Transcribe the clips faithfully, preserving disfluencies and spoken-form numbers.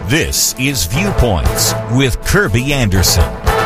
This is Viewpoints with Kirby Anderson.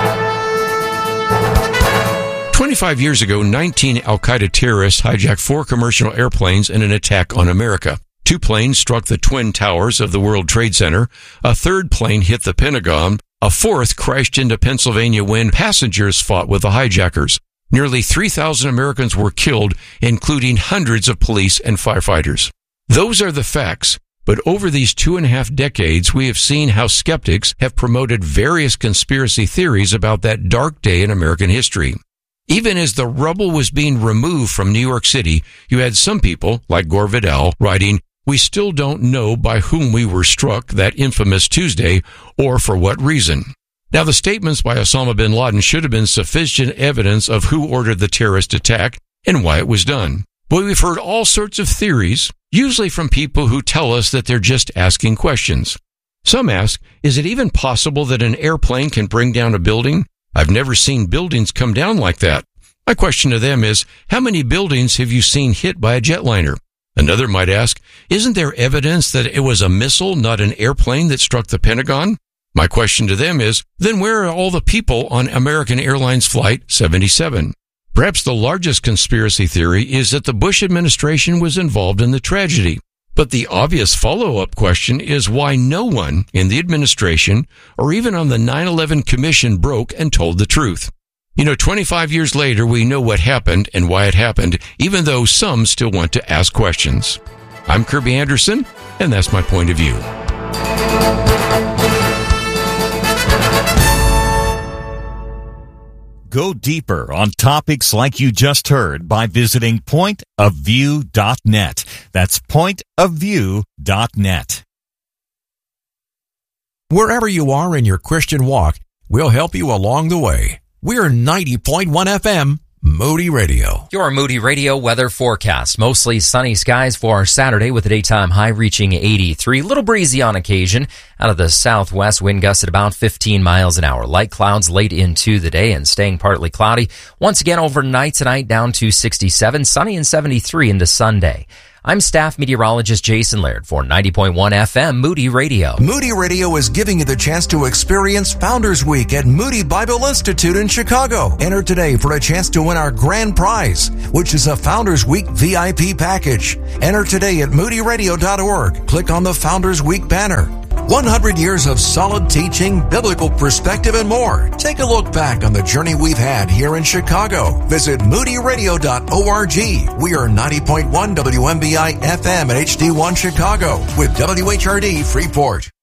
twenty-five years ago, nineteen al-Qaeda terrorists hijacked four commercial airplanes in an attack on America. Two planes struck the Twin Towers of the World Trade Center. A third plane hit the Pentagon. A fourth crashed into Pennsylvania when passengers fought with the hijackers. Nearly three thousand Americans were killed, including hundreds of police and firefighters. Those are the facts. But over these two and a half decades, we have seen how skeptics have promoted various conspiracy theories about that dark day in American history. Even as the rubble was being removed from New York City, you had some people, like Gore Vidal, writing, "We still don't know by whom we were struck that infamous Tuesday or for what reason." Now, the statements by Osama bin Laden should have been sufficient evidence of who ordered the terrorist attack and why it was done. But we've heard all sorts of theories, usually from people who tell us that they're just asking questions. Some ask, is it even possible that an airplane can bring down a building? I've never seen buildings come down like that. My question to them is, how many buildings have you seen hit by a jetliner? Another might ask, isn't there evidence that it was a missile, not an airplane, that struck the Pentagon? My question to them is, then where are all the people on American Airlines Flight seventy-seven? Perhaps the largest conspiracy theory is that the Bush administration was involved in the tragedy. But the obvious follow-up question is why no one in the administration or even on the nine eleven Commission broke and told the truth. You know, twenty-five years later, we know what happened and why it happened, even though some still want to ask questions. I'm Kirby Anderson, and that's my point of view. Go deeper on topics like you just heard by visiting point of view dot net. That's point of view dot net. Wherever you are in your Christian walk, we'll help you along the way. We're ninety point one F M, Moody Radio. Your Moody Radio weather forecast. Mostly sunny skies for Saturday with a daytime high reaching eighty-three. A little breezy on occasion. Out of the southwest, wind gusts at about fifteen miles an hour. Light clouds late into the day and staying partly cloudy. Once again, overnight tonight down to sixty-seven. Sunny and seventy-three into Sunday. I'm staff meteorologist Jason Laird for ninety point one F M Moody Radio. Moody Radio is giving you the chance to experience Founders Week at Moody Bible Institute in Chicago. Enter today for a chance to win our grand prize, which is a Founders Week V I P package. Enter today at moody radio dot org. Click on the Founders Week banner. one hundred years of solid teaching, biblical perspective, and more. Take a look back on the journey we've had here in Chicago. Visit moody radio dot org. We are ninety point one W M B I F M at H D one Chicago with W H R D Freeport.